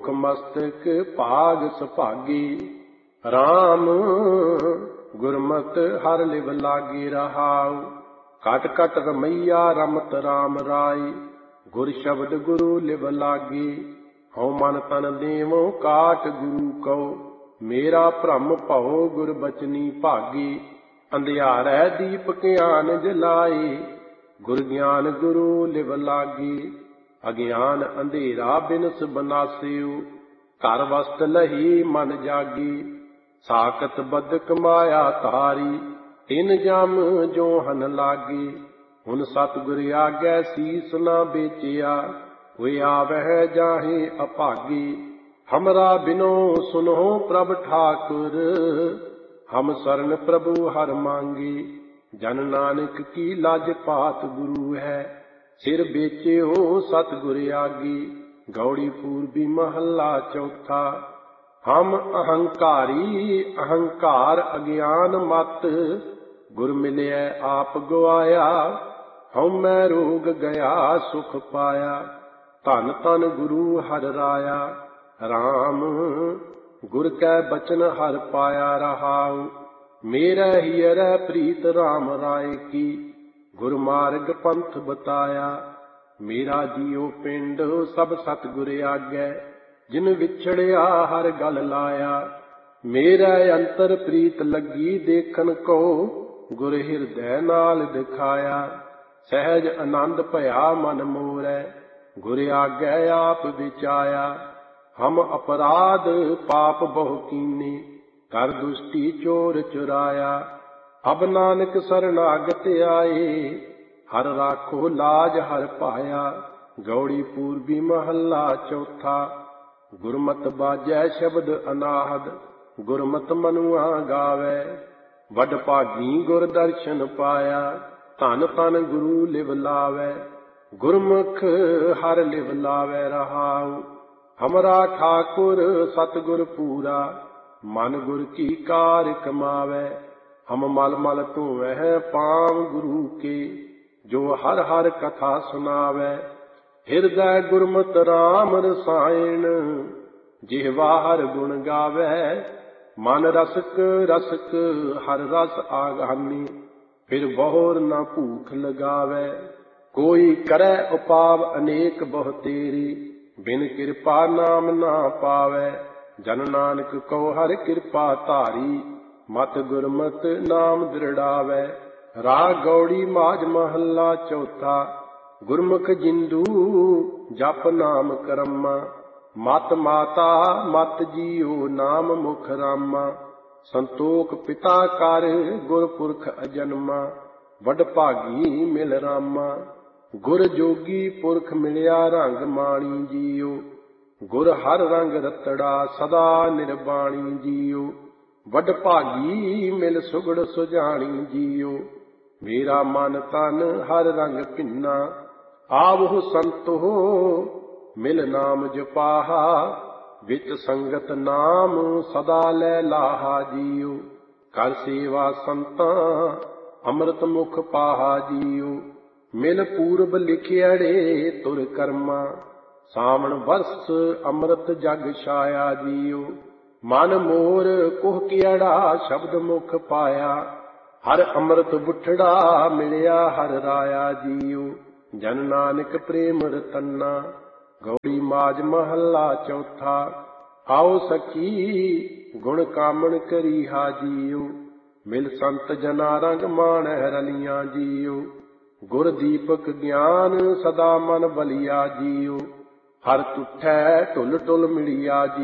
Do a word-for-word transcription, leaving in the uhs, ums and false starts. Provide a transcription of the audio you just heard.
ਮੁਖ ਮਸਤਕ ਭਾਗ ਸੁਭਾਗੀ। ਰਾਮ ਗੁਰਮਤਿ ਹਰਿ ਲਿਵ ਲਾਗੀ ਰਹਾਉ। ਕਟ ਕਟ ਰਮਈਆ ਰਮਤ ਰਾਮ ਰਾਈ। ਗੁਰ ਸ਼ਬਦ ਗੁਰੂ ਲਿਵ ਲਾਗੀ। ਹਉ ਮਨ ਤਨ ਦੇਵੋ ਕਾਟ ਗੁਰੂ ਕਉ। ਮੇਰਾ ਭ੍ਰਮ ਭਉ ਗੁਰ ਬਚਨੀ ਭਾਗੀ। ਅੰਧਿਆਰੈ ਦੀਪ ਗਿਆਨ ਜਲਾਈ। ਗੁਰ ਗਿਆਨ ਗੁਰੂ ਲਿਵ ਲਾਗੀ। ਅਗਿਆਨ ਅੰਧੇਰਾ ਬਿਨਸ ਬਨਾਸਿਉ। ਘਰ ਵਸਤ ਲਹੀ ਮਨ ਜਾਗੀ। ਸਾਕਤ ਬਦਕ ਮਾਇਆ ਧਾਰੀ। ਤਿਨ ਜਮ ਜੋ ਹਨ ਲਾਗੀ। ਹੁਣ ਸਤਿਗੁਰ ਆਗੈ ਸੀਸ ਨਾ ਵੇਚਿਆ। ਹੋਇ ਆਵਹਿ ਜਾਹੇ ਅਭਾਗੀ। ਹਮਰਾ ਬਿਨੋ ਸੁਨੋ ਪ੍ਰਭ ਠਾਕੁਰ। ਹਮ ਸਰਨ ਪ੍ਰਭੂ ਹਰਿ ਮੰਗੀ। ਜਨ ਨਾਨਕ ਕੀ ਲਾਜ ਪਾਤ ਗੁਰੂ ਹੈ। ਸਿਰ ਵੇਚਿਓ ਸਤਿਗੁਰ ਆਗੀ। ਗੌੜੀ ਪੂਰਬੀ ਮਹੱਲਾ ਚੌਥਾ। ਹਮ ਅਹੰਕਾਰੀ ਅਹੰਕਾਰ ਅਗਿਆਨ ਮਤ। ਗੁਰ ਮਿਲਿਆ ਆਪ ਗਵਾਇਆ। ਹਉਮੈ ਰੋਗ ਗਿਆ ਸੁਖ ਪਾਇਆ। ਧਨ ਧਨ ਗੁਰੂ ਹਰਿ ਰਾਇਆ। ਰਾਮ ਗੁਰ ਕੈ ਬਚਨ ਹਰਿ ਪਾਇਆ ਰਹਾਉ। ਮੇਰਾ ਹੀਰੈ ਪ੍ਰੀਤ ਰਾਮ ਰਾਏ ਕੀ। ਗੁਰ ਮਾਰਗ ਪੰਥ ਬਤਾਇਆ। ਮੇਰਾ ਜੀਉ ਪਿੰਡ ਸਭ ਸਤਿਗੁਰ ਆਗੈ। ਜਿਨ ਵਿਛੜਿਆ ਹਰ ਗਲ ਲਾਇਆ। ਮੇਰਾ ਅੰਤਰ ਪ੍ਰੀਤ ਲੱਗੀ ਦੇਖਣ ਕੋ। ਗੁਰ ਹਿਰਦੈ ਨਾਲ ਦਿਖਾਇਆ। ਸਹਿਜ ਆਨੰਦ ਭਇਆ ਮਨ ਮੋਰੈ। ਗੁਰ ਆਗੈ ਆਪ ਵਿਚਾਇਆ। ਹਮ ਅਪਰਾਧ ਪਾਪ ਬਹੁ ਕੀਨੇ। ਕਰ ਦੁਸ਼ਟੀ ਚੋਰ ਚੁਰਾਇਆ। ਅਬ ਨਾਨਕ ਸਰਨਾਗਤ ਆਏ। ਹਰ ਰਾਖੋ ਲਾਜ ਹਰਿ ਪਾਇਆ। ਗੌੜੀ ਪੂਰਬੀ ਮਹੱਲਾ ਚੌਥਾ। ਗੁਰਮਤਿ ਬਾਜੈ ਸ਼ਬਦ ਅਨਾਹਦ। ਗੁਰਮਤਿ ਮਨੁਆ ਗਾਵੈ। ਵੱਡ ਭਾਗੀ ਗੁਰ ਦਰਸ਼ਨ ਪਾਇਆ। ਧਨ ਧਨ ਗੁਰੂ ਲਿਵ ਲਾਵੈ। ਗੁਰਮੁਖ ਹਰਿ ਲਿਵ ਲਾਵੈ ਰਹਾਉ। ਹਮਰਾ ਠਾਕੁਰ ਸਤਿਗੁਰ ਪੂਰਾ। ਮਨ ਗੁਰ ਕੀ ਕਾਰ ਕਮਾਵੈ। ਹਮ ਮਲ ਮਲ ਧੋਵਹਿ ਪਾਵ ਗੁਰੂ ਕੇ। ਜੋ ਹਰ ਹਰ ਕਥਾ ਸੁਨਾਵੈ। ਹਿਰਦੈ ਗੁਰਮਤਿ ਰਾਮ ਰਸਾਇਣ। ਜਿਹਵਾ ਹਰਿ ਗੁਣ ਗਾਵੈ। ਮਨ ਰਸਕ ਰਸਕ ਹਰਿ ਰਸ ਆਗਾਨੀ। ਫਿਰ ਬਹੁਰ ਨਾ ਭੂਖ ਲਗਾਵੈ। ਕੋਈ ਕਰੈ ਉਪਾਵ ਅਨੇਕ ਬਹੁ ਤੇਰੀ। ਬਿਨ ਕਿਰਪਾ ਨਾਮ ਨਾ ਪਾਵੈ। ਜਨ ਨਾਨਕ ਕਉ ਹਰਿ ਕਿਰਪਾ ਧਾਰੀ। ਮਤ ਗੁਰਮਤਿ ਨਾਮ ਦ੍ਰਿੜਾਵੈ। ਰਾਗ ਗੌੜੀ ਮਾਝ ਮਹੱਲਾ ਚੌਥਾ। ਗੁਰਮੁਖ ਜਿੰਦੂ ਜਪ ਨਾਮ ਕਰਮਾ। ਮਤ ਮਾਤਾ ਮਤ ਜੀਉ ਨਾਮ ਮੁਖ ਰਾਮਾ। ਸੰਤੋਖ ਪਿਤਾ ਕਰ ਗੁਰਪੁਰਖ ਅਜਨਮਾ। ਵੱਡ ਭਾਗੀ ਮਿਲ ਰਾਮਾ। ਗੁਰ ਜੋਗੀ ਪੁਰਖ ਮਿਲਿਆ ਰੰਗ ਮਾਣੀ ਜੀਉ। ਗੁਰ ਹਰ ਰੰਗ ਰਤੜਾ ਸਦਾ ਨਿਰਬਾਣੀ ਜੀਉ। ਵੱਡ ਭਾਗੀ ਮਿਲ ਸੁਗੜ ਸੁਜਾਣੀ ਜੀਉ। ਮੇਰਾ ਮਨ ਤਨ ਹਰ ਰੰਗ ਭਿੰਨਾ। ਆਵਹੁ ਸੰਤੋ ਮਿਲ ਨਾਮ ਜਪਾਹਾ। ਵਿੱਚ ਸੰਗਤ ਨਾਮ ਸਦਾ ਲੈ ਲਾਹਾ ਜੀਉ। ਕਰ ਸੇਵਾ ਸੰਤਾਂ ਅੰਮ੍ਰਿਤ ਮੁਖ ਪਾਹਾ ਜੀਉ। ਮਿਲ ਪੂਰਬ ਲਿਖਿਆੜੇ ਤੁਰ ਕਰਮਾ। ਸਾਵਣ ਵਰਸ ਅੰਮ੍ਰਿਤ ਜਗ ਛਾਇਆ ਜੀਉ। ਮਨ ਮੋਰ ਕੁਹ ਕਿਹੜਾ ਸ਼ਬਦ ਮੁਖ ਪਾਇਆ। ਹਰ ਅੰਮ੍ਰਿਤ ਬੁੱਠੜਾ ਮਿਲਿਆ ਹਰਿ ਰਾਇਆ ਜੀਉ। ਜਨ ਨਾਨਕ ਪ੍ਰੇਮ ਰਤਨਾ। ਗੌੜੀ ਮਾਝ ਮਹੱਲਾ ਚੌਥਾ। ਆਓ ਸਖੀ ਗੁਣ ਕਾਮਣ ਕਰੀਹਾ ਜੀਉ। ਮਿਲ ਸੰਤ ਜਨਾ ਰੰਗ ਮਾਣਹਿ ਰਲੀਆਂ ਜੀਉ। ਗੁਰ ਦੀਪਕ ਗਿਆਨ ਸਦਾ ਮਨ ਬਲਿਆ ਜੀਉ। ਹਰ ਤੁਠੈ ਢੁਲ ਢੁਲ ਮਿਲਿਆ